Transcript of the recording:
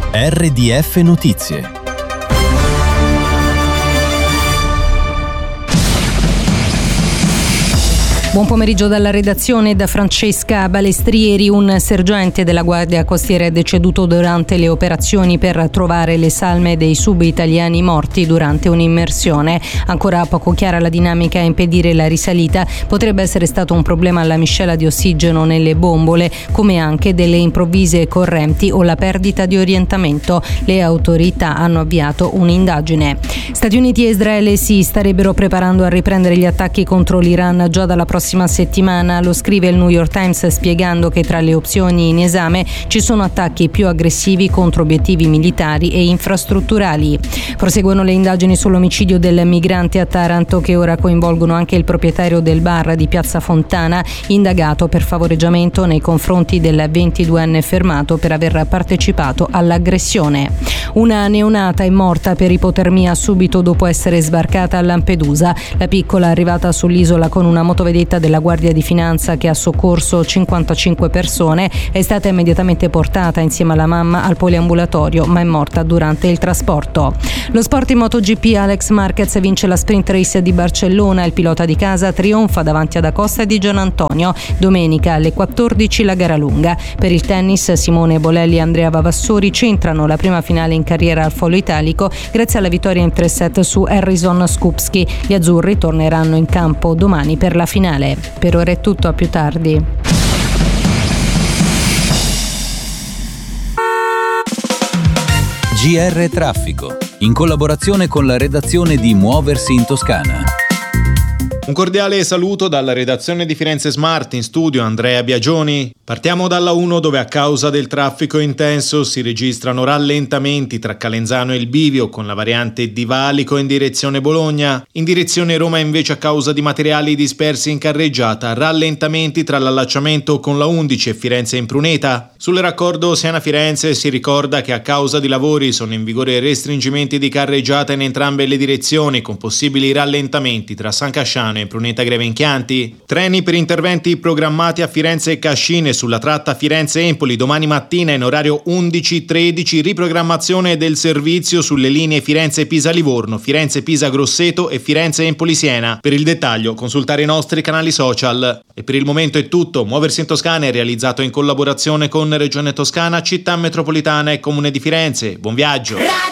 RDF Notizie. Buon pomeriggio dalla redazione, da Francesca Balestrieri. Un sergente della Guardia Costiera è deceduto durante le operazioni per trovare le salme dei sub-italiani morti durante un'immersione. Ancora poco chiara la dinamica a impedire la risalita. Potrebbe essere stato un problema alla miscela di ossigeno nelle bombole, come anche delle improvvise correnti o la perdita di orientamento. Le autorità hanno avviato un'indagine. Stati Uniti e Israele si starebbero preparando a riprendere gli attacchi contro l'Iran già dalla prossima settimana. Lo scrive il New York Times, spiegando che tra le opzioni in esame ci sono attacchi più aggressivi contro obiettivi militari e infrastrutturali. Proseguono le indagini sull'omicidio del migrante a Taranto, che ora coinvolgono anche il proprietario del bar di Piazza Fontana, indagato per favoreggiamento nei confronti del 22enne fermato per aver partecipato all'aggressione. Una neonata è morta per ipotermia subito dopo essere sbarcata a Lampedusa. La piccola, arrivata sull'isola con una motovedetta della Guardia di Finanza che ha soccorso 55 persone, è stata immediatamente portata insieme alla mamma al poliambulatorio, ma è morta durante il trasporto. Lo sport in MotoGP: Alex Marquez vince la sprint race di Barcellona. Il pilota di casa trionfa davanti ad Acosta e Di Giannantonio. Domenica alle 14 la gara lunga. Per il tennis, Simone Bolelli e Andrea Vavassori centrano la prima finale in carriera al Foro Italico grazie alla vittoria in 3 set su Harrison Skupski. Gli azzurri torneranno in campo domani per la finale. Per ora è tutto, a più tardi. GR Traffico, in collaborazione con la redazione di Muoversi in Toscana. Un cordiale saluto dalla redazione di Firenze Smart, in studio Andrea Biagioni. Partiamo dalla 1, dove a causa del traffico intenso si registrano rallentamenti tra Calenzano e il Bivio con la variante di Valico in direzione Bologna. In direzione Roma invece, a causa di materiali dispersi in carreggiata, rallentamenti tra l'allacciamento con la 11 e Firenze in Pruneta. Sul raccordo Siena-Firenze si ricorda che a causa di lavori sono in vigore restringimenti di carreggiata in entrambe le direzioni, con possibili rallentamenti tra San Casciano e Pruneta Grevenchianti. Treni per interventi programmati a Firenze e Cascine sulla tratta Firenze-Empoli domani mattina in orario 11:13, riprogrammazione del servizio sulle linee Firenze-Pisa-Livorno, Firenze-Pisa-Grosseto e Firenze-Empoli-Siena. Per il dettaglio consultare i nostri canali social. E per il momento è tutto. Muoversi in Toscana è realizzato in collaborazione con Regione Toscana, Città Metropolitana e Comune di Firenze. Buon viaggio!